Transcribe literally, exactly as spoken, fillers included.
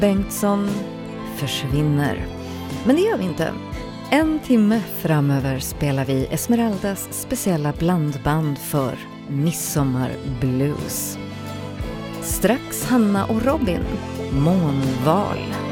Bengtsson försvinner. Men det gör vi inte. En timme framöver spelar vi Esmeraldas speciella blandband för Midsommarblues. Strax Hanna och Robin, Månval.